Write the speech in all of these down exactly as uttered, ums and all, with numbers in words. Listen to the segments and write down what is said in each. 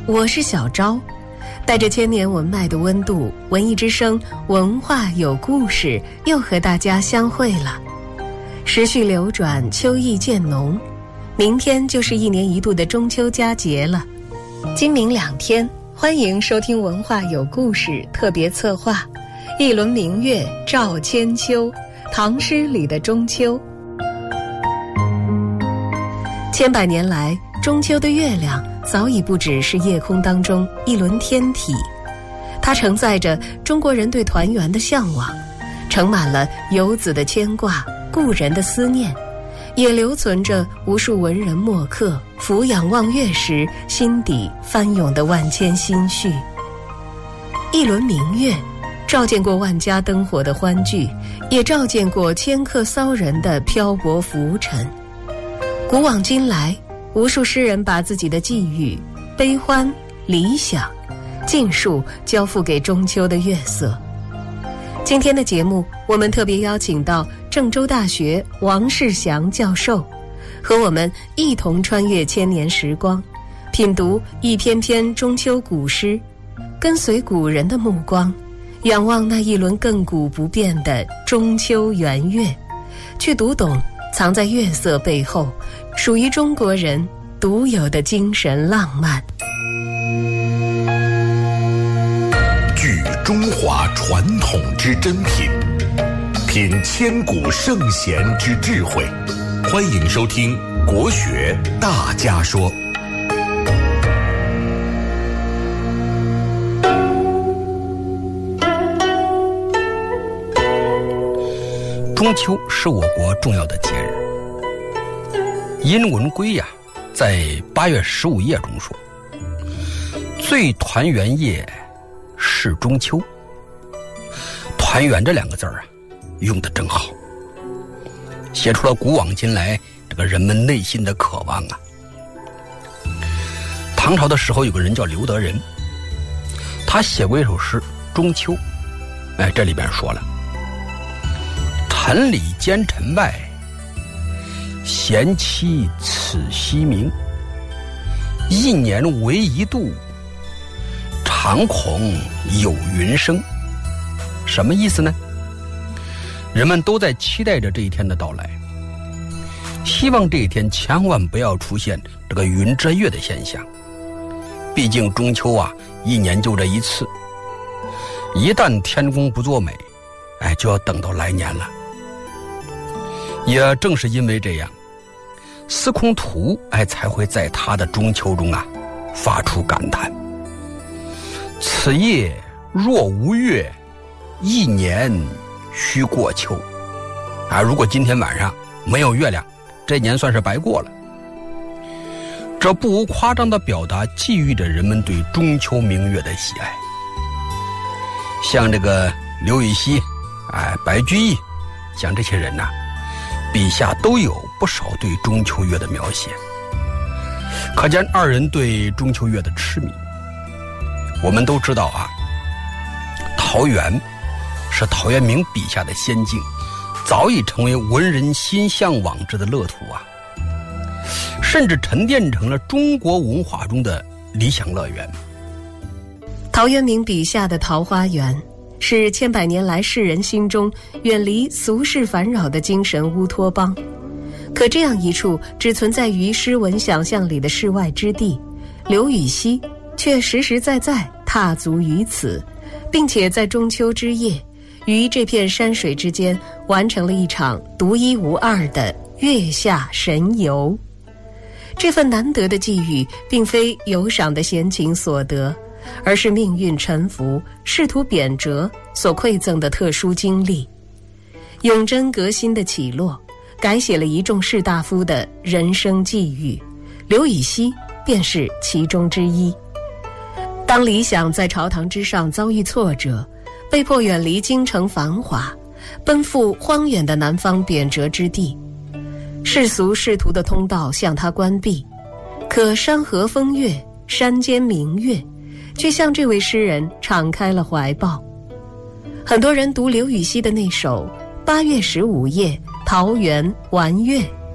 我是小昭，带着千年文脉的温度，文艺之声文化有故事又和大家相会了。时序流转，秋意渐浓，明天就是一年一度的中秋佳节了。今明两天，欢迎收听文化有故事特别策划一轮明月照千秋，唐诗里的中秋。千百年来，中秋的月亮早已不只是夜空当中一轮天体，它承载着中国人对团圆的向往，盛满了游子的牵挂，故人的思念，也留存着无数文人墨客俯仰望月时心底翻涌的万千心绪。一轮明月照见过万家灯火的欢聚，也照见过迁客骚人的漂泊浮沉。古往今来，无数诗人把自己的际遇、悲欢、理想尽数交付给中秋的月色。今天的节目，我们特别邀请到郑州大学王世祥教授，和我们一同穿越千年时光，品读一篇篇中秋古诗，跟随古人的目光，仰望那一轮亘古不变的中秋圆月，去读懂藏在月色背后属于中国人独有的精神浪漫。 聚中华传统之珍品，品千古圣贤之智慧。欢迎收听国学大家说。 中秋是我国重要的节日。殷文圭呀、啊，在八月十五夜中说：“最团圆夜是中秋。”团圆这两个字啊，用得真好，写出了古往今来这个人们内心的渴望啊。唐朝的时候，有个人叫刘德仁，他写过一首诗《中秋》，哎，这里边说了。尘里兼尘外，闲期此夕明。一年为一度，常恐有云生。什么意思呢？人们都在期待着这一天的到来，希望这一天千万不要出现这个云遮月的现象。毕竟中秋啊，一年就这一次，一旦天公不作美，哎，就要等到来年了。也正是因为这样，司空图哎才会在他的中秋中啊发出感叹：此夜若无月，一年须过秋。啊，如果今天晚上没有月亮，这年算是白过了。这不无夸张地表达寄予着人们对中秋明月的喜爱。像这个刘禹锡、哎白居易，像这些人呐、啊，笔下都有不少对中秋月的描写，可见二人对中秋月的痴迷。我们都知道啊，陶渊是陶渊明笔下的仙境，早已成为文人心向往之的乐土啊，甚至沉淀成了中国文化中的理想乐园。 陶渊明笔下的桃花源，是千百年来世人心中远离俗世烦扰的精神乌托邦。可这样一处只存在于诗文想象里的世外之地，刘禹锡却实实在在踏足于此，并且在中秋之夜，于这片山水之间完成了一场独一无二的月下神游。这份难得的际遇，并非游赏的闲情所得，而是命运沉浮、仕途贬谪所馈赠的特殊经历。永贞革新的起落，改写了一众士大夫的人生际遇，刘禹锡便是其中之一。当理想在朝堂之上遭遇挫折，被迫远离京城繁华，奔赴荒远的南方贬谪之地，世俗仕途的通道向他关闭，可山河风月、山间明月却向这位诗人敞开了怀抱。很多人读刘禹锡的那首八月十五夜桃源玩月，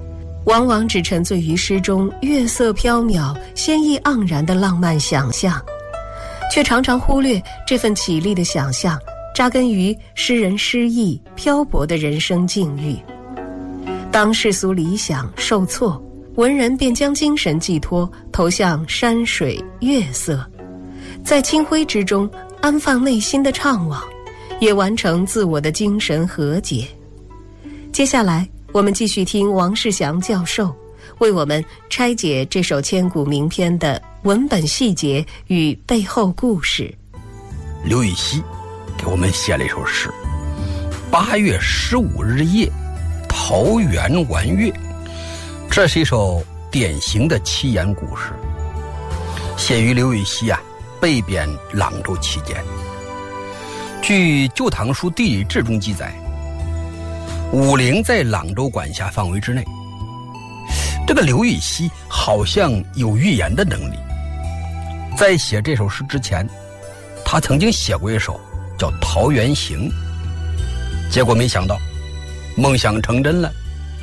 往往只沉醉于诗中月色飘渺、仙意盎然的浪漫想象，却常常忽略这份绮丽的想象扎根于诗人诗意漂泊的人生境遇。当世俗理想受挫，文人便将精神寄托投向山水月色，在清辉之中安放内心的怅惘，也完成自我的精神和解。接下来我们继续听王世祥教授为我们拆解这首千古名篇的文本细节与背后故事。 刘禹锡给我们写了一首诗：八月十五日夜，桃源玩月。这是一首典型的七言古诗，写于刘禹锡啊被贬朗州期间。据《旧唐书地理志》中记载，武陵在朗州管辖范围之内。这个刘禹锡好像有预言的能力，在写这首诗之前，他曾经写过一首叫《桃源行》，结果没想到梦想成真了。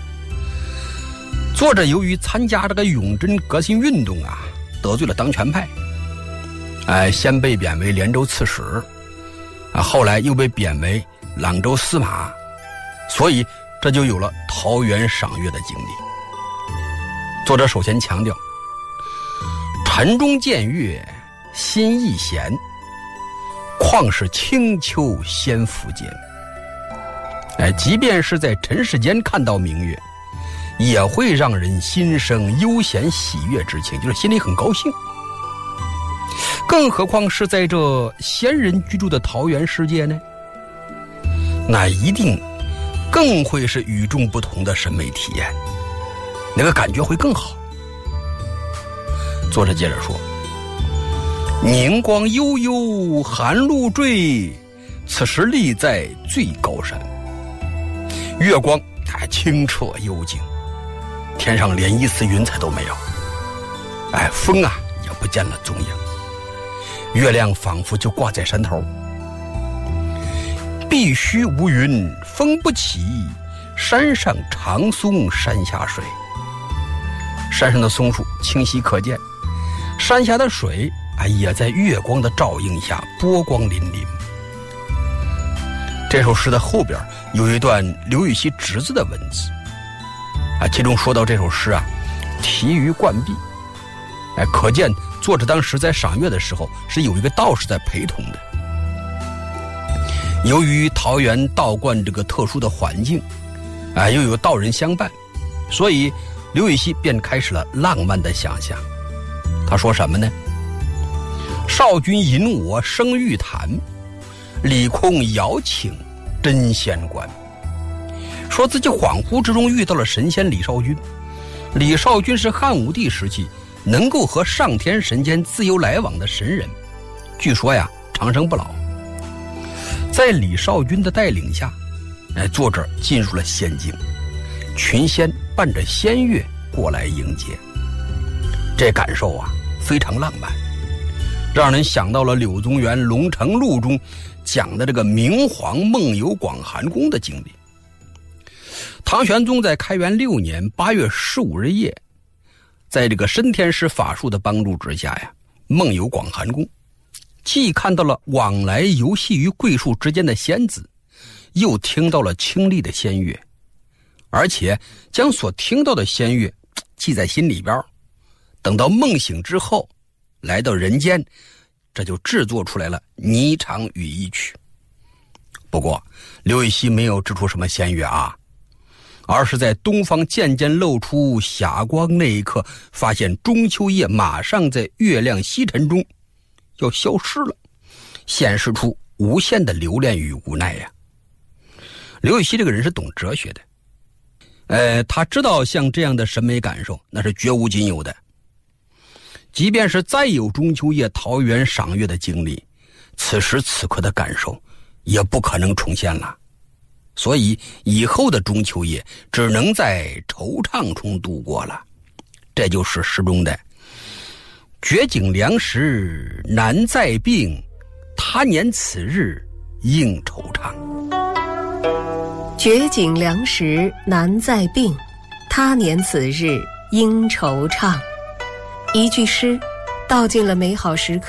作者由于参加这个永贞革新运动啊，得罪了当权派，哎，先被贬为连州刺史，啊，后来又被贬为朗州司马，所以这就有了桃源赏月的经历。作者首先强调，晨中见月，心亦闲，况是清秋先复见。哎，即便是在尘世间看到明月，也会让人心生悠闲喜悦之情，就是心里很高兴。更何况是在这仙人居住的桃源世界呢？那一定更会是与众不同的审美体验，那个感觉会更好。作者接着说，凝光悠悠，寒露坠，此时立在最高山。月光还清澈幽静，天上连一丝云彩都没有，哎，风啊也不见了踪影，月亮仿佛就挂在山头。碧虚无云，风不起，山上长松山下水。山上的松树清晰可见，山下的水啊也在月光的照映下波光粼粼。这首诗的后边有一段刘禹锡侄子的文字啊，其中说到这首诗啊题于冠壁，哎，可见作者当时在赏月的时候是有一个道士在陪同的。由于桃源道观这个特殊的环境啊，又有道人相伴，所以刘禹锡便开始了浪漫的想象。他说什么呢？少君引我生玉坛，李空遥请真仙观。说自己恍惚之中遇到了神仙李少君。李少君是汉武帝时期能够和上天神间自由来往的神人，据说呀长生不老。在李少君的带领下，哎，作者进入了仙境，群仙伴着仙乐过来迎接。这感受啊非常浪漫，让人想到了柳宗元《龙城录》中讲的这个明皇梦游广寒宫的经历。唐玄宗在开元六年八月十五日夜，在这个申天师法术的帮助之下呀，梦游广寒宫，既看到了往来游戏于桂树之间的仙子，又听到了清丽的仙乐，而且将所听到的仙乐记在心里边，等到梦醒之后来到人间，这就制作出来了《霓裳羽衣曲》。不过刘禹锡没有制出什么仙乐啊，而是在东方渐渐露出霞光那一刻，发现中秋夜马上在月亮西沉中要消失了，显示出无限的留恋与无奈呀。刘禹锡这个人是懂哲学的，呃，他知道像这样的审美感受那是绝无仅有的，即便是再有中秋夜桃源赏月的经历，此时此刻的感受也不可能重现了。所以以后的中秋夜只能在惆怅中度过了。这就是诗中的绝景良时难再病，他年此日应惆怅。 绝景良时难再病， 他年此日应惆怅。一句诗道尽了美好时刻